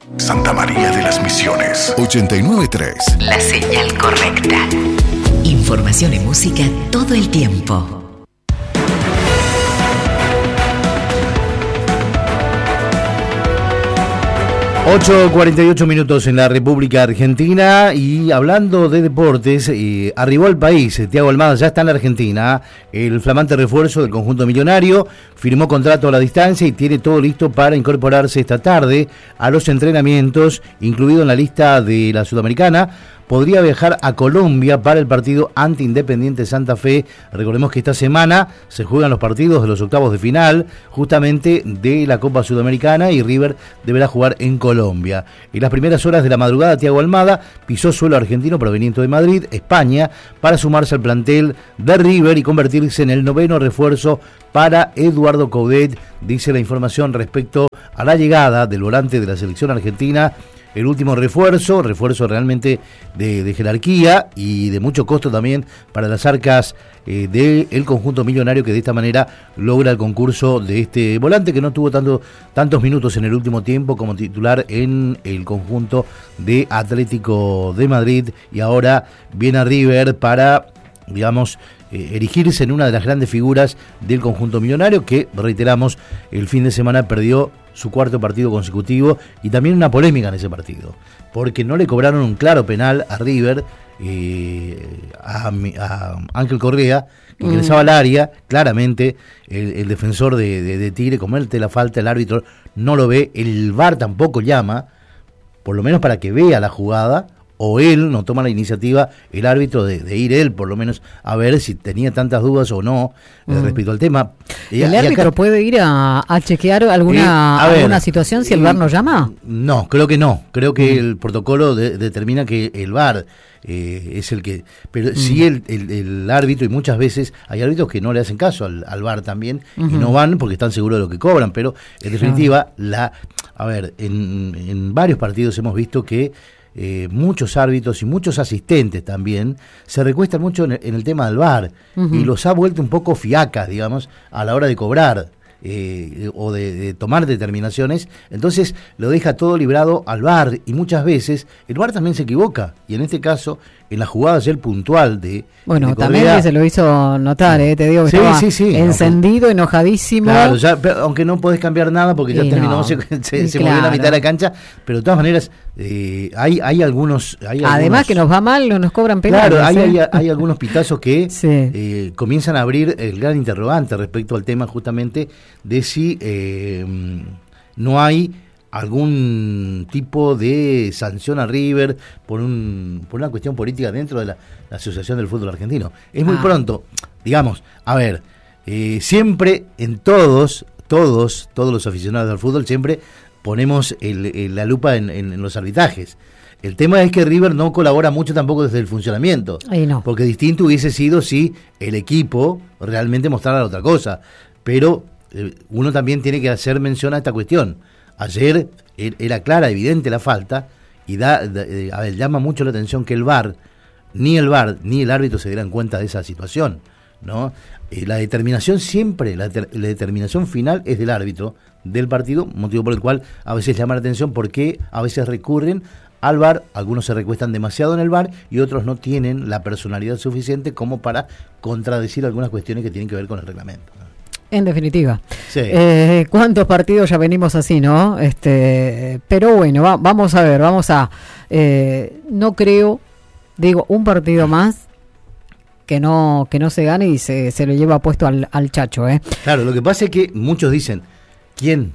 Santa María de las Misiones 89.3. La señal correcta. Información y música todo el tiempo. 8:48 minutos en la República Argentina, y hablando de deportes, arribó al país Thiago Almada, ya está en la Argentina, el flamante refuerzo del conjunto millonario, firmó contrato a la distancia y tiene todo listo para incorporarse esta tarde a los entrenamientos, incluido en la lista de la Sudamericana. Podría viajar a Colombia para el partido ante Independiente Santa Fe. Recordemos que esta semana se juegan los partidos de los octavos de final, justamente de la Copa Sudamericana, y River deberá jugar en Colombia. En las primeras horas de la madrugada, Thiago Almada pisó suelo argentino proveniente de Madrid, España, para sumarse al plantel de River y convertirse en el 9º refuerzo para Eduardo Coudet, dice la información respecto a la llegada del volante de la selección argentina. El último refuerzo realmente de jerarquía y de mucho costo también para las arcas del conjunto millonario, que de esta manera logra el concurso de este volante, que no tuvo tantos minutos en el último tiempo como titular en el conjunto de Atlético de Madrid, y ahora viene a River para, digamos, erigirse en una de las grandes figuras del conjunto millonario, que, reiteramos, el fin de semana perdió su cuarto partido consecutivo, y también una polémica en ese partido, porque no le cobraron un claro penal a River, a Ángel Correa, que ingresaba al área. Claramente el defensor de Tigre comete la falta, el árbitro no lo ve, el VAR tampoco llama, por lo menos para que vea la jugada, o él no toma la iniciativa, el árbitro, de ir él por lo menos a ver si tenía tantas dudas o no respecto al tema. ¿El árbitro puede ir a chequear alguna situación si el VAR no llama? No, creo que no. Creo que el protocolo determina que el VAR es el que... Pero sí el árbitro, y muchas veces hay árbitros que no le hacen caso al VAR también, y no van porque están seguros de lo que cobran, pero en definitiva, en varios partidos hemos visto que muchos árbitros y muchos asistentes también se recuestan mucho en el tema del VAR, y los ha vuelto un poco fiacas, digamos, a la hora de cobrar o de tomar determinaciones. Entonces lo deja todo librado al VAR, y muchas veces el VAR también se equivoca, y en este caso, en la jugada ayer puntual de también que se lo hizo notar, te digo que estaba encendido, enojadísimo. Claro, ya, aunque no podés cambiar nada porque ya terminó, se movió la mitad de la cancha, pero de todas maneras hay algunos... Además que nos va mal, no nos cobran penales. Claro, hay algunos pitazos que comienzan a abrir el gran interrogante respecto al tema justamente de si no hay algún tipo de sanción a River por una cuestión política dentro de la Asociación del Fútbol Argentino. Es muy pronto, digamos, siempre en todos los aficionados al fútbol siempre ponemos la lupa en los arbitrajes. El tema es que River no colabora mucho tampoco desde el funcionamiento, porque distinto hubiese sido si el equipo realmente mostrara otra cosa, pero uno también tiene que hacer mención a esta cuestión. Ayer era clara, evidente la falta, y llama mucho la atención que ni el VAR ni el árbitro se dieran cuenta de esa situación, ¿no? La determinación siempre, la determinación final es del árbitro del partido, motivo por el cual a veces llama la atención porque a veces recurren al VAR, algunos se recuestan demasiado en el VAR y otros no tienen la personalidad suficiente como para contradecir algunas cuestiones que tienen que ver con el reglamento, ¿no? En definitiva, ¿cuántos partidos ya venimos así, no? Pero bueno, vamos a ver, no creo, un partido más que no se gane y se lo lleva puesto al Chacho, Claro, lo que pasa es que muchos dicen, ¿quién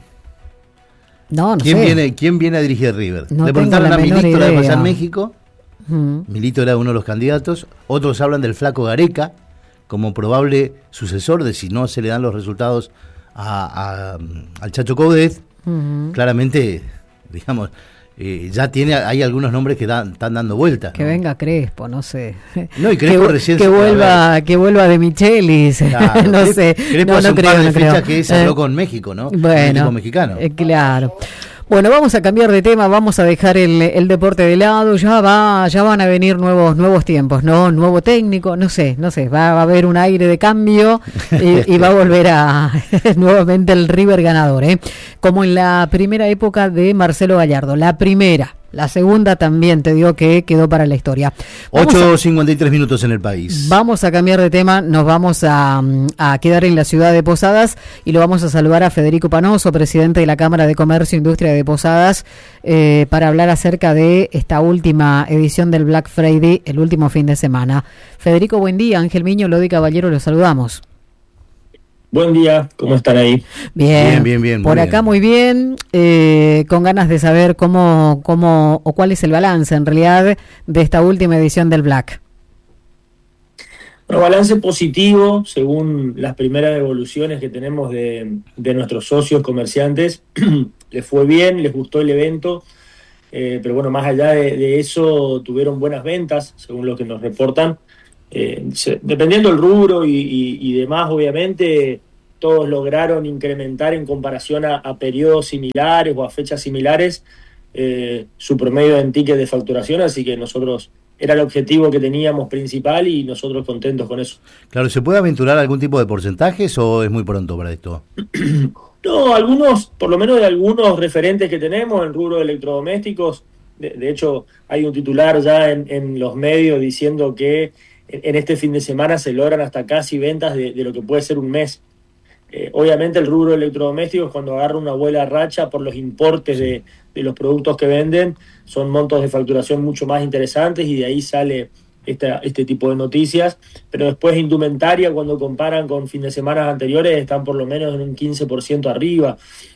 sé. ¿Quién viene a dirigir River? No Le preguntaron a Milito la vez pasada en México, Milito era uno de los candidatos, otros hablan del Flaco Gareca como probable sucesor de si no se le dan los resultados al Chacho Coudet. Claramente, digamos, hay algunos nombres que están dando vueltas. Que venga Crespo, no sé. No, y Crespo que vuelva de Michelis, claro, no sé. Crespo hace un par de fechas que se habló con México, ¿no? Bueno, México mexicano. Claro. Bueno, vamos a cambiar de tema, vamos a dejar el deporte de lado, ya van a venir nuevos tiempos, ¿no? Nuevo técnico, no sé, va a haber un aire de cambio y va a volver a nuevamente el River ganador, como en la primera época de Marcelo Gallardo, la primera. La segunda también te digo que quedó para la historia. 8:53 minutos en el país. Vamos a cambiar de tema, nos vamos a quedar en la ciudad de Posadas y lo vamos a saludar a Federico Panoso, presidente de la Cámara de Comercio e Industria de Posadas, para hablar acerca de esta última edición del Black Friday, el último fin de semana. Federico, buen día. Ángel Miño, Lodi Caballero, los saludamos. Buen día, ¿cómo están ahí? Bien. Por acá muy bien, con ganas de saber cómo o cuál es el balance en realidad de esta última edición del Black. Bueno, balance positivo, según las primeras evoluciones que tenemos de nuestros socios comerciantes. Les fue bien, les gustó el evento, pero bueno, más allá de eso, tuvieron buenas ventas, según lo que nos reportan. Dependiendo del rubro y demás, obviamente todos lograron incrementar en comparación a periodos similares o a fechas similares su promedio en tickets de facturación, así que nosotros era el objetivo que teníamos principal y nosotros contentos con eso. Claro, ¿se puede aventurar algún tipo de porcentajes o es muy pronto para esto? No, algunos, por lo menos de algunos referentes que tenemos en rubro de electrodomésticos, de hecho hay un titular ya en los medios diciendo que en este fin de semana se logran hasta casi ventas de lo que puede ser un mes. Obviamente el rubro de electrodomésticos, cuando agarra una buena racha por los importes de los productos que venden, son montos de facturación mucho más interesantes y de ahí sale este tipo de noticias. Pero después indumentaria, cuando comparan con fin de semana anteriores, están por lo menos en un 15% arriba.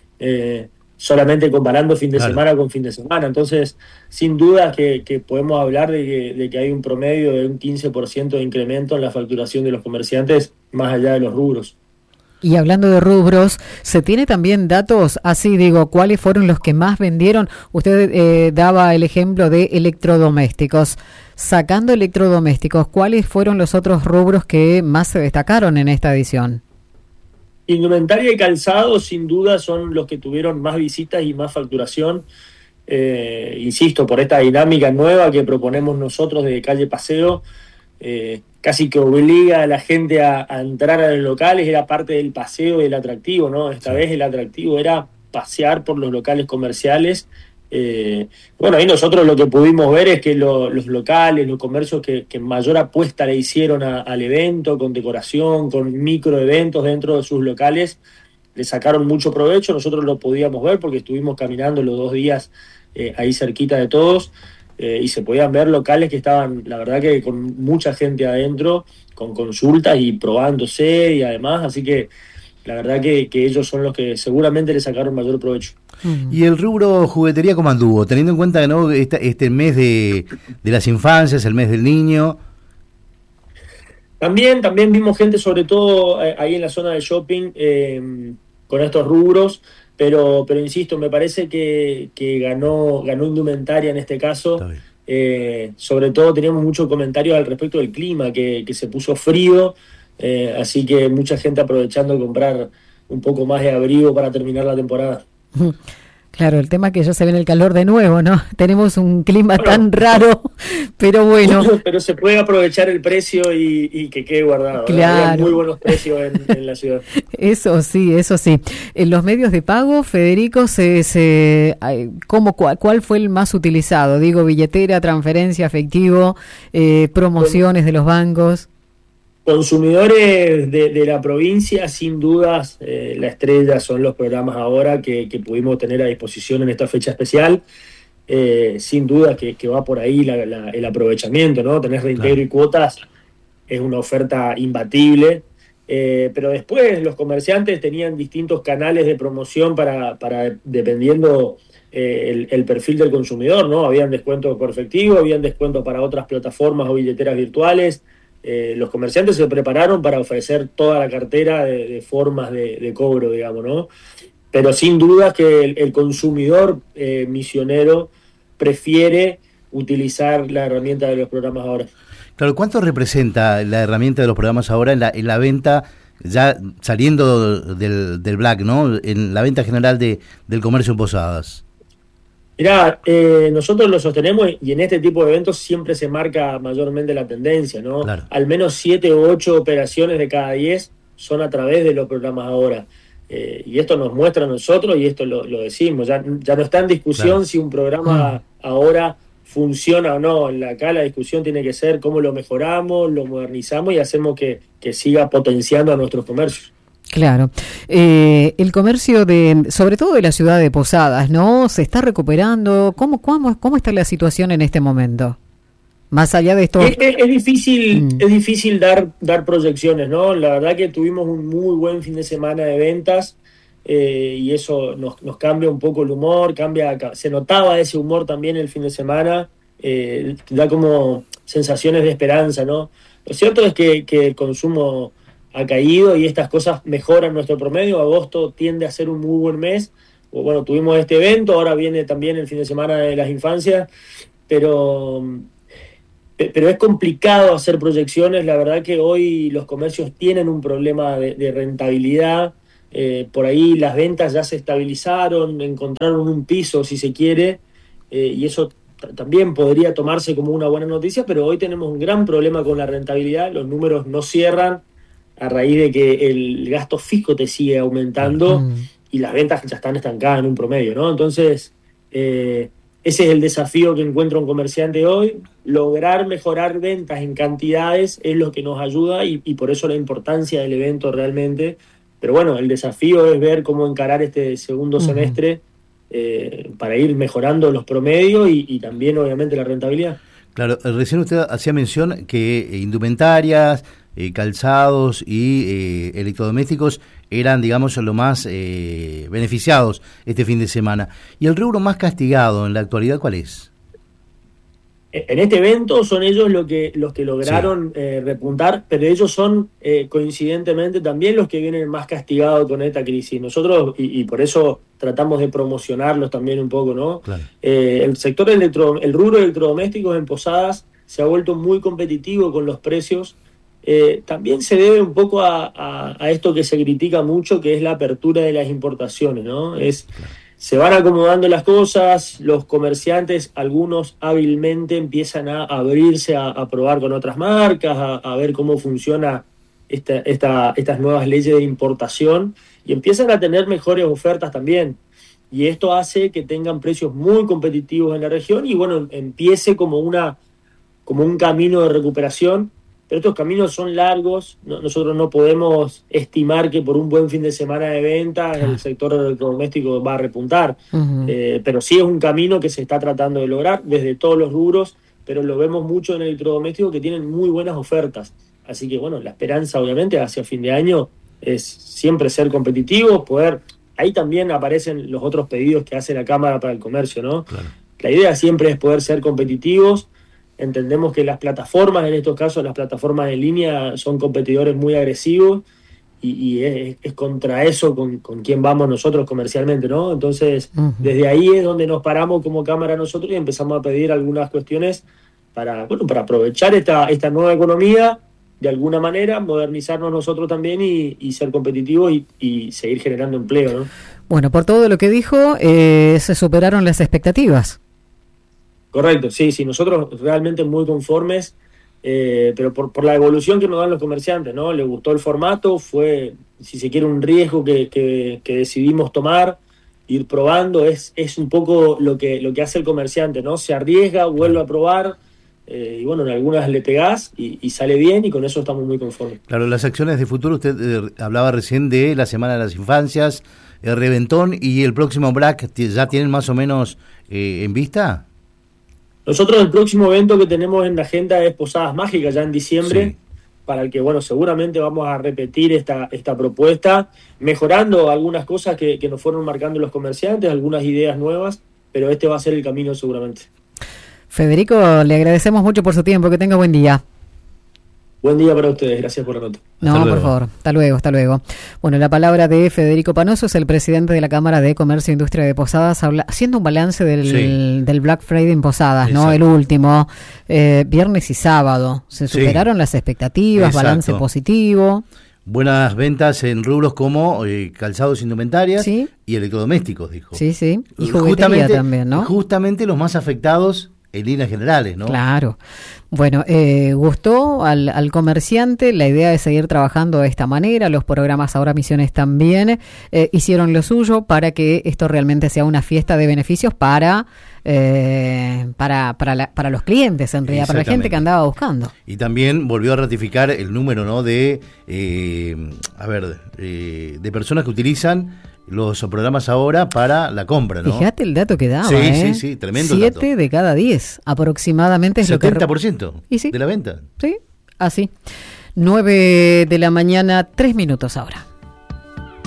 Solamente comparando fin de semana con fin de semana. Entonces, sin duda que podemos hablar de que hay un promedio de un 15% de incremento en la facturación de los comerciantes, más allá de los rubros. Y hablando de rubros, ¿se tiene también datos, así digo, cuáles fueron los que más vendieron? Usted daba el ejemplo de electrodomésticos. Sacando electrodomésticos, ¿cuáles fueron los otros rubros que más se destacaron en esta edición? Indumentaria y calzado, sin duda, son los que tuvieron más visitas y más facturación. Insisto, por esta dinámica nueva que proponemos nosotros de calle paseo, casi que obliga a la gente a entrar a los locales, era parte del paseo y del atractivo, ¿no? Esta vez el atractivo era pasear por los locales comerciales. Bueno, ahí nosotros lo que pudimos ver es que los locales, los comercios que mayor apuesta le hicieron al evento, con decoración, con microeventos dentro de sus locales, le sacaron mucho provecho. Nosotros lo podíamos ver porque estuvimos caminando los 2 días ahí cerquita de todos, y se podían ver locales que estaban, la verdad que con mucha gente adentro, con consultas y probándose y además, así que la verdad que ellos son los que seguramente le sacaron mayor provecho. ¿Y el rubro juguetería cómo anduvo? Teniendo en cuenta que no este mes de las infancias, el mes del niño. También vimos gente, sobre todo ahí en la zona de shopping, con estos rubros, pero insisto, me parece que ganó indumentaria en este caso. Sobre todo teníamos muchos comentarios al respecto del clima, que se puso frío, así que mucha gente aprovechando de comprar un poco más de abrigo para terminar la temporada. Claro, el tema es que ya se viene el calor de nuevo, ¿no? Tenemos un clima tan raro, pero bueno. Pero se puede aprovechar el precio y que quede guardado. Claro. Hay muy buenos precios en la ciudad. Eso sí. En los medios de pago, Federico, ¿cuál fue el más utilizado? Digo, billetera, transferencia, efectivo, promociones de los bancos. Consumidores de la provincia, sin dudas, la estrella son los programas ahora que pudimos tener a disposición en esta fecha especial. Sin duda que va por ahí el aprovechamiento, ¿no? Tener reintegro y cuotas es una oferta imbatible. Pero después los comerciantes tenían distintos canales de promoción para dependiendo el perfil del consumidor, ¿no? Habían descuentos por efectivo, habían descuentos para otras plataformas o billeteras virtuales. Los comerciantes se prepararon para ofrecer toda la cartera de formas de cobro, digamos, ¿no? Pero sin duda que el consumidor misionero prefiere utilizar la herramienta de los programas ahora. Claro, ¿cuánto representa la herramienta de los programas ahora en la venta, ya saliendo del Black, ¿no? En la venta general del comercio en Posadas? Mirá, nosotros lo sostenemos y en este tipo de eventos siempre se marca mayormente la tendencia, ¿no? Claro. Al menos 7 u 8 operaciones de cada 10 son a través de los programas ahora. Y esto nos muestra a nosotros y esto lo decimos. Ya no está en discusión Claro. si un programa ahora funciona o no. Acá la discusión tiene que ser cómo lo mejoramos, lo modernizamos y hacemos que siga potenciando a nuestros comercios. Claro. El comercio sobre todo de la ciudad de Posadas, ¿no? ¿Se está recuperando? ¿Cómo está la situación en este momento? Más allá de esto. Es difícil dar proyecciones, ¿no? La verdad que tuvimos un muy buen fin de semana de ventas y eso nos cambia un poco el humor, se notaba ese humor también el fin de semana, da como sensaciones de esperanza, ¿no? Lo cierto es que el consumo ha caído y estas cosas mejoran nuestro promedio. Agosto tiende a ser un muy buen mes. Bueno, tuvimos este evento, ahora viene también el fin de semana de las infancias, pero es complicado hacer proyecciones. La verdad que hoy los comercios tienen un problema de rentabilidad. Por ahí las ventas ya se estabilizaron, encontraron un piso si se quiere, y eso también podría tomarse como una buena noticia, pero hoy tenemos un gran problema con la rentabilidad. Los números no cierran a raíz de que el gasto fijo te sigue aumentando y las ventas ya están estancadas en un promedio, ¿no? Entonces, ese es el desafío que encuentra un comerciante hoy. Lograr mejorar ventas en cantidades es lo que nos ayuda y por eso la importancia del evento realmente. Pero bueno, el desafío es ver cómo encarar este segundo semestre para ir mejorando los promedios y también obviamente la rentabilidad. Claro, recién usted hacía mención que indumentarias, calzados y electrodomésticos eran, digamos, lo más beneficiados este fin de semana. ¿Y el rubro más castigado en la actualidad cuál es? En este evento son ellos los que lograron repuntar, pero ellos son coincidentemente también los que vienen más castigados con esta crisis. Nosotros, y por eso tratamos de promocionarlos también un poco, ¿no? Claro. El sector el rubro de electrodomésticos en Posadas se ha vuelto muy competitivo con los precios. También se debe un poco a esto que se critica mucho, que es la apertura de las importaciones, ¿no? Se van acomodando las cosas, los comerciantes, algunos hábilmente empiezan a abrirse a probar con otras marcas, a ver cómo funciona estas nuevas leyes de importación y empiezan a tener mejores ofertas también. Y esto hace que tengan precios muy competitivos en la región y bueno, empiece como un camino de recuperación. Pero estos caminos son largos, nosotros no podemos estimar que por un buen fin de semana de ventas el sector electrodoméstico va a repuntar, pero sí es un camino que se está tratando de lograr desde todos los rubros, pero lo vemos mucho en el electrodoméstico que tienen muy buenas ofertas, así que bueno, la esperanza obviamente hacia fin de año es siempre ser competitivos, ahí también aparecen los otros pedidos que hace la Cámara para el Comercio, ¿no? Claro. La idea siempre es poder ser competitivos. Entendemos que las plataformas, en estos casos las plataformas en línea, son competidores muy agresivos y es contra eso con quien vamos nosotros comercialmente, ¿no? Entonces, desde ahí es donde nos paramos como Cámara nosotros y empezamos a pedir algunas cuestiones para aprovechar esta nueva economía, de alguna manera, modernizarnos nosotros también y ser competitivos y seguir generando empleo, ¿no? Bueno, por todo lo que dijo, se superaron las expectativas. Correcto, sí, nosotros realmente muy conformes, pero por la evolución que nos dan los comerciantes, ¿no? Les gustó el formato, fue, si se quiere, un riesgo que decidimos tomar, ir probando, es un poco lo que hace el comerciante, ¿no? Se arriesga, vuelve a probar, y bueno, en algunas le pegás y sale bien y con eso estamos muy conformes. Claro, las acciones de futuro, usted hablaba recién de la Semana de las Infancias, el Reventón y el próximo Black, ¿ya tienen más o menos en vista? Nosotros el próximo evento que tenemos en la agenda es Posadas Mágicas, ya en diciembre, para el que, bueno, seguramente vamos a repetir esta propuesta, mejorando algunas cosas que nos fueron marcando los comerciantes, algunas ideas nuevas, pero este va a ser el camino seguramente. Federico, le agradecemos mucho por su tiempo, que tenga buen día. Buen día para ustedes, gracias por la nota. No, por favor, hasta luego. Bueno, la palabra de Federico Panoso, es el presidente de la Cámara de Comercio e Industria de Posadas, haciendo un balance del Black Friday en Posadas, exacto, ¿no? El último, viernes y sábado. Se superaron las expectativas, exacto, balance positivo. buenas ventas en rubros como calzados, indumentarias y electrodomésticos, dijo. Sí, sí, y juguetería también, ¿no? Justamente los más afectados en líneas generales, ¿no? Claro. Bueno, gustó al comerciante la idea de seguir trabajando de esta manera. Los programas Ahora Misiones también hicieron lo suyo para que esto realmente sea una fiesta de beneficios para los clientes, en realidad, para la gente que andaba buscando. Y también volvió a ratificar el número, ¿no? de personas que utilizan los programas ahora para la compra, ¿no? Fíjate el dato que daba, Sí, tremendo 7 dato. de cada 10 aproximadamente es 70% ¿Y sí? de la venta. Sí, así. 9 de la mañana, 3 minutos ahora.